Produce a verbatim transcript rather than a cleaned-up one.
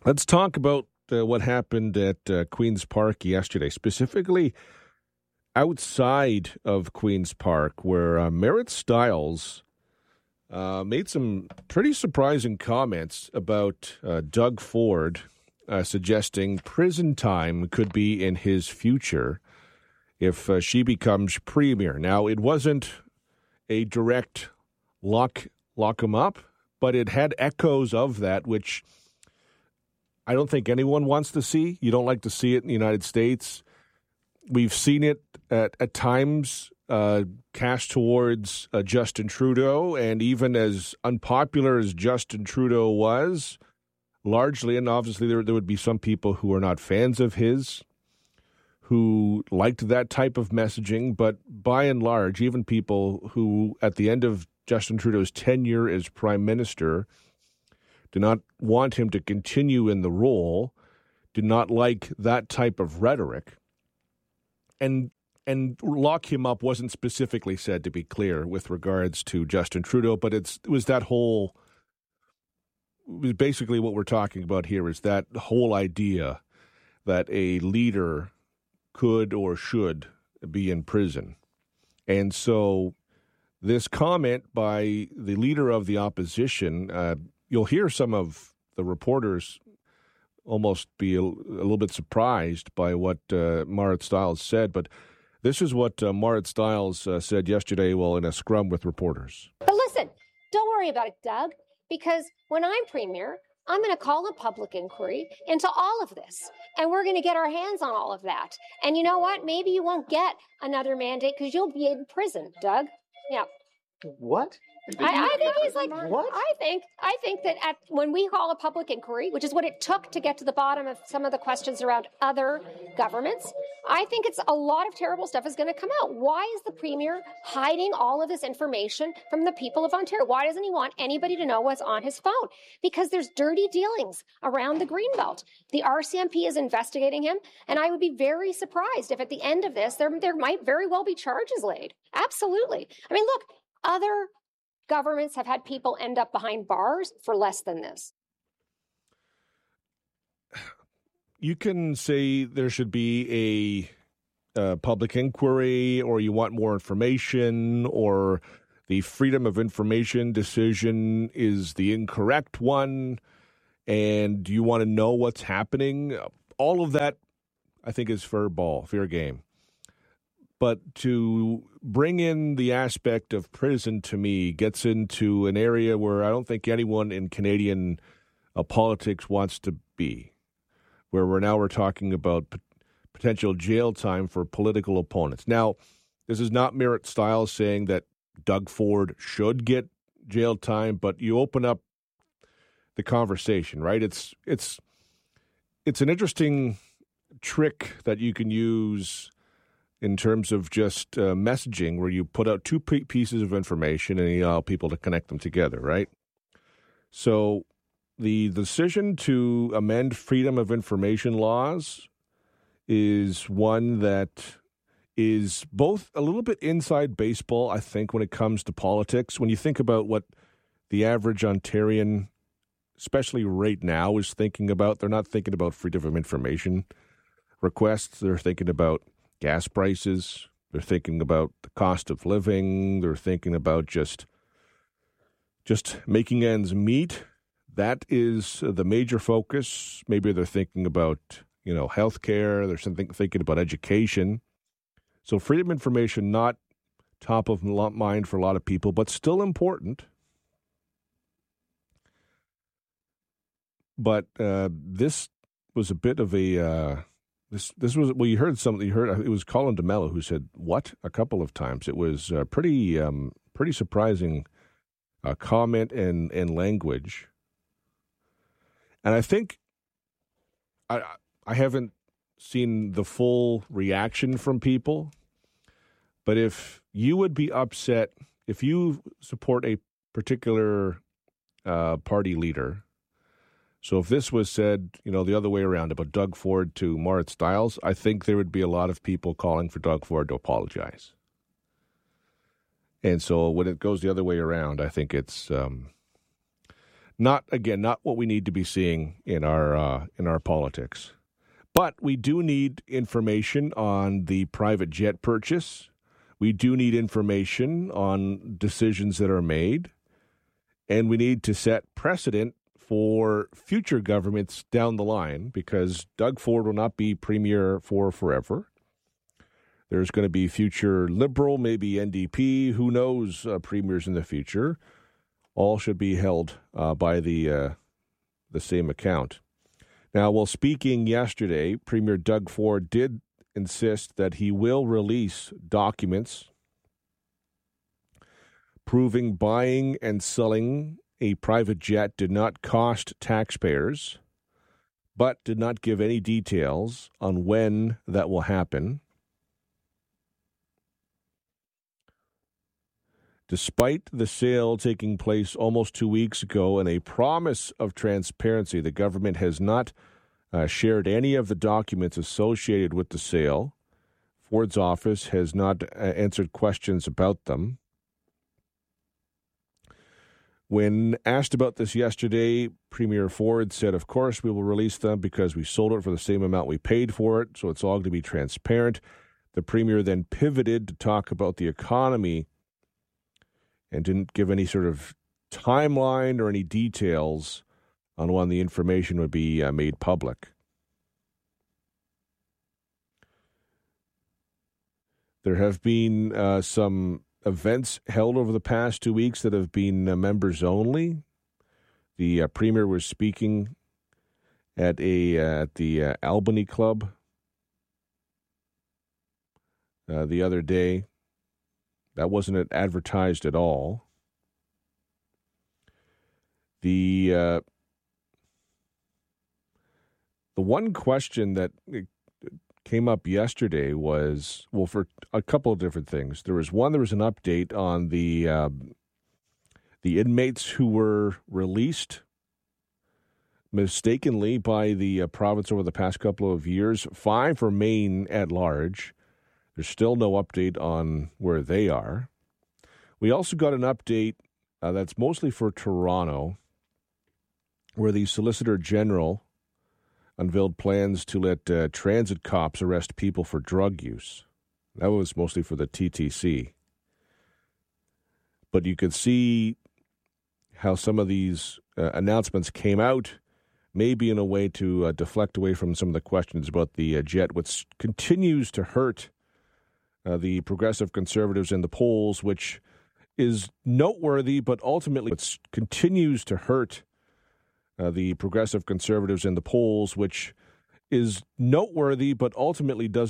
Let's talk about uh, what happened at uh, Queen's Park yesterday, specifically outside of Queen's Park, where uh, Marit Stiles uh, made some pretty surprising comments about uh, Doug Ford, uh, suggesting prison time could be in his future if uh, she becomes premier. Now, it wasn't a direct lock, lock him up, but it had echoes of that, which I don't think anyone wants to see. You don't like to see it in the United States. We've seen it at, at times uh, cast towards uh, Justin Trudeau, and even as unpopular as Justin Trudeau was, largely, and obviously there, there would be some people who are not fans of his, who liked that type of messaging, but by and large, even people who, at the end of Justin Trudeau's tenure as Prime Minister, do not want him to continue in the role, do not like that type of rhetoric. And and lock him up wasn't specifically said, to be clear, with regards to Justin Trudeau, but it's, it was that whole, it was basically what we're talking about here is that whole idea that a leader could or should be in prison. And so this comment by the leader of the opposition, uh, you'll hear some of the reporters almost be a, a little bit surprised by what uh, Marit Stiles said, but this is what uh, Marit Stiles uh, said yesterday while in a scrum with reporters. But listen, don't worry about it, Doug, because when I'm premier, I'm going to call a public inquiry into all of this, and we're going to get our hands on all of that. And you know what? Maybe you won't get another mandate because you'll be in prison, Doug. Yeah. What? I, I think he's like, what? I think, I think that at, when we call a public inquiry, which is what it took to get to the bottom of some of the questions around other governments, I think it's a lot of terrible stuff is going to come out. Why is the premier hiding all of this information from the people of Ontario? Why doesn't he want anybody to know what's on his phone? Because there's dirty dealings around the Greenbelt. The R C M P is investigating him, and I would be very surprised if at the end of this, there, there might very well be charges laid. Absolutely. I mean, look, other governments have had people end up behind bars for less than this. You can say there should be a, a public inquiry, or you want more information, or the freedom of information decision is the incorrect one, and you want to know what's happening. All of that, I think, is fair ball, fair game. But to bring in the aspect of prison, to me, gets into an area where I don't think anyone in Canadian uh, politics wants to be, where we're now we're talking about p- potential jail time for political opponents. Now, this is not Marit Stiles saying that Doug Ford should get jail time, but you open up the conversation, right? It's it's it's an interesting trick that you can use in terms of just uh, messaging, where you put out two p- pieces of information and you allow people to connect them together, right? So the decision to amend freedom of information laws is one that is both a little bit inside baseball, I think, when it comes to politics. When you think about what the average Ontarian, especially right now, is thinking about, they're not thinking about freedom of information requests. They're thinking about gas prices. They're thinking about the cost of living. They're thinking about just just making ends meet. That is the major focus. Maybe they're thinking about, you know, healthcare. They're something thinking about education. So freedom of information, not top of mind for a lot of people, but still important. But uh, this was a bit of a uh, This this was well. You heard something. You heard it was Colin DeMello who said "what" a couple of times. It was uh, pretty um, pretty surprising uh, comment and and language. And I think I I haven't seen the full reaction from people, but if you would be upset if you support a particular uh, party leader. So if this was said, you know, the other way around about Doug Ford to Marit Stiles, I think there would be a lot of people calling for Doug Ford to apologize. And so when it goes the other way around, I think it's um, Not, again, not what we need to be seeing in our uh, in our politics. But we do need information on the private jet purchase. We do need information on decisions that are made. And we need to set precedent for future governments down the line, because Doug Ford will not be premier for forever. There's going to be future Liberal, maybe N D P, who knows, uh, premiers in the future. All should be held uh, by the uh, the same account. Now, while speaking yesterday, Premier Doug Ford did insist that he will release documents proving buying and selling a private jet did not cost taxpayers, but did not give any details on when that will happen. Despite the sale taking place almost two weeks ago and a promise of transparency, the government has not uh, shared any of the documents associated with the sale. Ford's office has not uh, answered questions about them. When asked about this yesterday, Premier Ford said, of course, we will release them because we sold it for the same amount we paid for it, so it's all going to be transparent. The Premier then pivoted to talk about the economy and didn't give any sort of timeline or any details on when the information would be uh, made public. There have been uh, some events held over the past two weeks that have been uh, members only. The uh, Premier was speaking at a uh, at the uh, Albany Club uh, the other day. That wasn't advertised at all. The uh, the one question that came up yesterday was, well, for a couple of different things. There was one, there was an update on the uh, the inmates who were released mistakenly by the uh, province over the past couple of years. Five remain at large. There's still no update on where they are. We also got an update uh, that's mostly for Toronto, where the Solicitor General unveiled plans to let uh, transit cops arrest people for drug use. That was mostly for the T T C. But you could see how some of these uh, announcements came out, maybe in a way to uh, deflect away from some of the questions about the uh, jet, which continues to hurt uh, the progressive conservatives in the polls, which is noteworthy, but ultimately it continues to hurt Uh, the progressive conservatives in the polls, which is noteworthy, but ultimately does